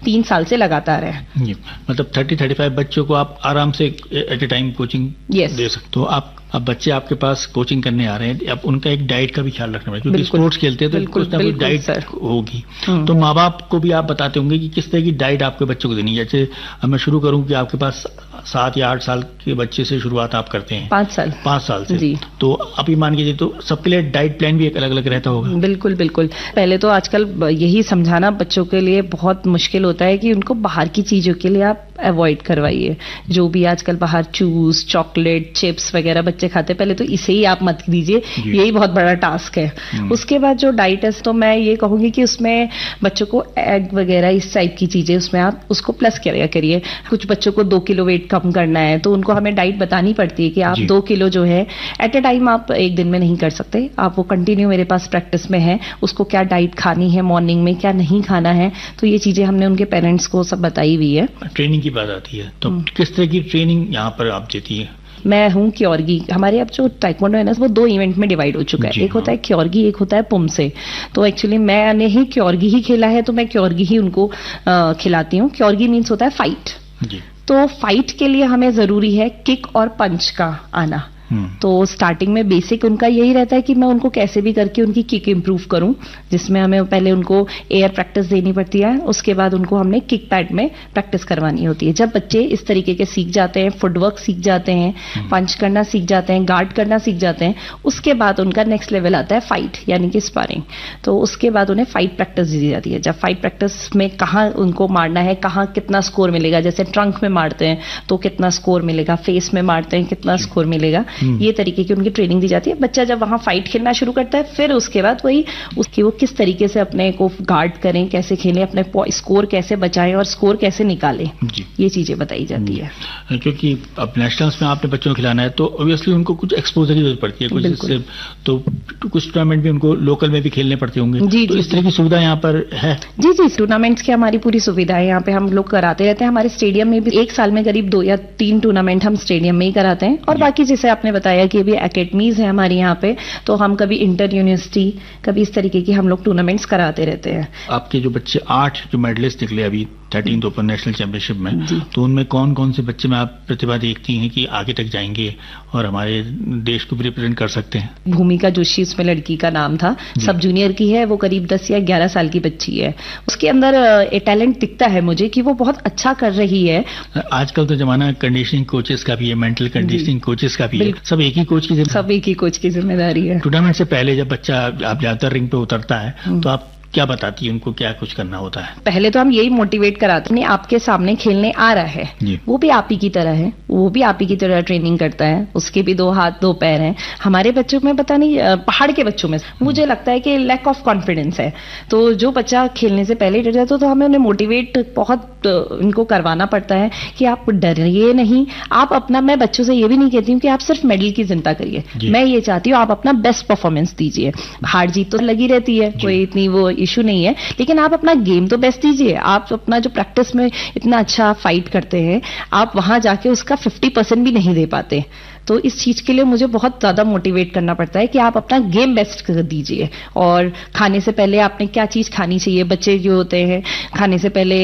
3 साल से लगातार है। मतलब 30-35 बच्चों को आप आराम से एट ए टाइम कोचिंग दे सकते। तो अब बच्चे आपके पास कोचिंग करने आ रहे हैं, अब उनका एक डाइट का भी ख्याल रखना पड़ेगा, क्योंकि स्पोर्ट्स खेलते हैं तो कुछ ना कुछ डाइट होगी। तो माँ बाप को भी आप बताते होंगे कि किस तरह की डाइट आपके बच्चों को देनी है। जैसे अब मैं शुरू करूं कि आपके पास 7 या 8 साल के बच्चे से शुरुआत आप करते हैं, 5 साल से जी। तो आप ये मान कीजिए तो सबके लिए डाइट प्लान भी एक अलग अलग रहता होगा। बिल्कुल बिल्कुल। पहले तो आजकल यही समझाना बच्चों के लिए बहुत मुश्किल होता है कि उनको बाहर की चीजों के लिए आप अवॉइड करवाइए। जो भी आजकल बाहर चूस, चॉकलेट, चिप्स वगैरह बच्चे खाते हैं, पहले तो इसे ही आप मत दीजिए, यही बहुत बड़ा टास्क है। उसके बाद जो डाइट है तो मैं ये कहूंगी कि उसमें बच्चों को एग वगैरह इस टाइप की चीजें उसमें आप उसको प्लस करिए। कुछ बच्चों को 2 किलो वेट कम करना है तो उनको हमें डाइट बतानी पड़ती है कि आप 2 किलो जो है एट ए टाइम आप एक दिन में नहीं कर सकते, आप वो कंटिन्यू मेरे पास प्रैक्टिस में है, उसको क्या डाइट खानी है, मॉर्निंग में क्या नहीं खाना है, तो ये चीजें हमने उनके पेरेंट्स को सब बताई हुई है। ट्रेनिंग की बात आती है तो किस तरह की ट्रेनिंग यहाँ पर आप देती है? मैं हूँ क्योरगी। हमारे अब जो ताइक्वांडो है ना वो 2 इवेंट में डिवाइड हो चुका है, एक होता है क्योरगी, एक होता है पुमसे। तो एक्चुअली मैंने ही क्योरगी ही खेला है तो मैं क्योरगी ही उनको खिलाती हूँ। क्योरगी मीन्स होता है फाइट। तो फाइट के लिए हमें जरूरी है किक और पंच का आना। तो स्टार्टिंग में बेसिक उनका यही रहता है कि मैं उनको कैसे भी करके उनकी किक इंप्रूव करूं, जिसमें हमें पहले उनको एयर प्रैक्टिस देनी पड़ती है, उसके बाद उनको हमने किक पैड में प्रैक्टिस करवानी होती है। जब बच्चे इस तरीके के सीख जाते हैं, फुटवर्क सीख जाते हैं, पंच करना सीख जाते हैं, गार्ड करना सीख जाते हैं, उसके बाद उनका नेक्स्ट लेवल आता है फाइट यानी कि स्पारिंग। तो उसके बाद उन्हें फाइट प्रैक्टिस दी जाती है। जब फाइट प्रैक्टिस में कहाँ उनको मारना है, कहाँ कितना स्कोर मिलेगा, जैसे ट्रंक में मारते हैं तो कितना स्कोर मिलेगा, फेस में मारते हैं कितना स्कोर मिलेगा, ये तरीके की उनकी ट्रेनिंग दी जाती है। बच्चा जब वहां फाइट खेलना शुरू करता है फिर उसके बाद वही उसकी वो किस तरीके से अपने को गार्ड करें, कैसे खेलें, अपने स्कोर कैसे बचाएं और स्कोर कैसे निकालें, ये चीजें बताई जाती है। क्योंकि अब नेशनल्स में आपने बच्चों को खिलाना है तो ऑब्वियसली उनको कुछ एक्सपोजर की जरूरत पड़ती है, कुछ इससे तो कुछ टूर्नामेंट भी उनको लोकल में भी खेलने पड़ते होंगे। तो इस तरह की सुविधा यहाँ पर है? जी, टूर्नामेंट्स की हमारी पूरी सुविधा है यहाँ पे, हम लोग कराते रहते हैं। हमारे स्टेडियम में भी 1 साल में करीब 2 या 3 टूर्नामेंट हम स्टेडियम में ही कराते हैं। और बाकी जैसे आपने बताया कि अभी एकेडमीज है हमारे यहाँ पे, तो हम कभी इंटर यूनिवर्सिटी, कभी इस तरीके की हम लोग टूर्नामेंट्स कराते रहते हैं। आपके जो बच्चे 8 जो मेडलिस्ट निकले अभी 13th ओपन नेशनल चैंपियनशिप में, तो उनमें कौन कौन से बच्चे में आप प्रतिभा देखती हैं कि आगे तक जाएंगे और हमारे देश को रिप्रेजेंट कर सकते हैं? भूमिका जोशी उसमें लड़की का नाम था, सब जूनियर की है, वो करीब 10 या 11 साल की बच्ची है। उसके अंदर टैलेंट दिखता है मुझे कि वो बहुत अच्छा कर रही है। आजकल तो जमाना कंडीशनिंग कोचेस का भी है, मेंटल कंडीशनिंग कोचेस का भी है, सब एक ही कोच की जिम्मेदारी है। टूर्नामेंट से पहले जब बच्चा आप ज्यादातर रिंग पे उतरता है तो आप क्या बताती है उनको, क्या कुछ करना होता है? पहले तो हम यही मोटिवेट कराते हैं, आपके सामने खेलने आ रहा है, वो भी आप ही की तरह है, वो भी आप ही की तरह ट्रेनिंग करता है, उसके भी 2 हाथ 2 पैर हैं। हमारे बच्चों में पता नहीं, पहाड़ के बच्चों में मुझे लगता है कि लैक ऑफ कॉन्फिडेंस है। तो जो बच्चा खेलने से पहले डर जाता तो हमें उन्हें मोटिवेट बहुत इनको करवाना पड़ता है कि आप डरिए नहीं, आप अपना, मैं बच्चों से ये भी नहीं कहती हूँ कि आप सिर्फ मेडल की चिंता करिए, मैं ये चाहती हूँ आप अपना बेस्ट परफॉर्मेंस दीजिए। हार जीत तो लगी रहती है, कोई इतनी वो इशू नहीं है, लेकिन आप अपना गेम तो बेस्ट दीजिए। आप अपना जो प्रैक्टिस में इतना अच्छा फाइट करते हैं, आप वहां जाके उसका 50% भी नहीं दे पाते। तो इस चीज के लिए मुझे बहुत ज्यादा मोटिवेट करना पड़ता है कि आप अपना गेम बेस्ट कर दीजिए। और खाने से पहले आपने क्या चीज खानी चाहिए, बच्चे जो होते हैं खाने से पहले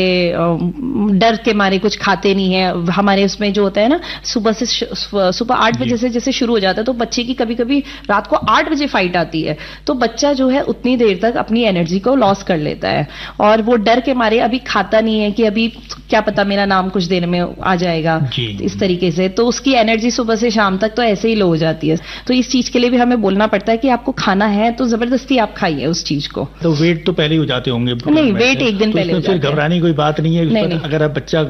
डर के मारे कुछ खाते नहीं है। हमारे उसमें जो होता है ना, सुबह 8 बजे से जैसे शुरू हो जाता है, तो बच्चे की कभी कभी रात को 8 बजे फाइट आती है, तो बच्चा जो है उतनी देर तक अपनी एनर्जी को लॉस कर लेता है और वो डर के मारे अभी खाता नहीं है कि अभी क्या पता मेरा नाम कुछ देर में आ जाएगा, इस तरीके से। तो उसकी एनर्जी सुबह से शाम तक तो ऐसे ही लो हो जाती है। तो इस चीज के लिए भी हमें बोलना पड़ता है कि आपको खाना है तो जबरदस्ती आप खाइए उस चीज को। तो वेट तो पहले ही हो जाते होंगे? नहीं, वेट एक दिन पहले हो जाते हैं। फिर घबराने की कोई बात नहीं है। नहीं। अगर आप बच्चा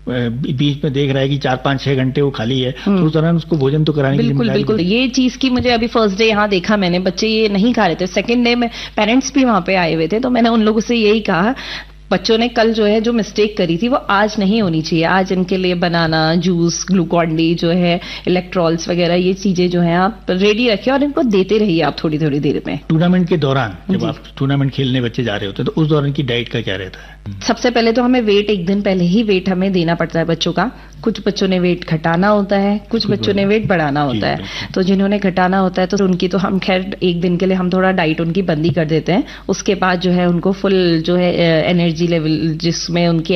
बीच में देख रहा है कि 4-5-6 घंटे वो खाली है तो उस दौरान उसको भोजन तो कराने की जिम्मेदारी। बिल्कुल, ये चीज की मुझे अभी फर्स्ट डे यहाँ देखा मैंने, बच्चे ये नहीं खा रहे थे। सेकंड डे में पेरेंट्स भी वहां पे आए हुए थे, तो मैंने उन लोगों से यही कहा, बच्चों ने कल जो है जो मिस्टेक करी थी वो आज नहीं होनी चाहिए। आज इनके लिए बनाना, जूस, ग्लूकॉन डी जो है, इलेक्ट्रॉल्स वगैरह, ये चीजें जो है आप रेडी रखिए और इनको देते रहिए आप थोड़ी थोड़ी देर में। टूर्नामेंट के दौरान जब आप टूर्नामेंट खेलने बच्चे जा रहे होते हैं तो उस दौरान की डाइट का क्या रहता है? सबसे पहले तो हमें वेट एक दिन पहले ही वेट हमें देना पड़ता है बच्चों का। कुछ बच्चों ने वेट घटाना होता है, कुछ बच्चों ने वेट बढ़ाना होता है। तो जिन्होंने घटाना होता है तो उनकी तो हम खैर एक दिन के लिए हम थोड़ा डाइट उनकी बंदी कर देते हैं। उसके बाद जो है उनको फुल जो है एनर्जी लेवल जिसमें उनकी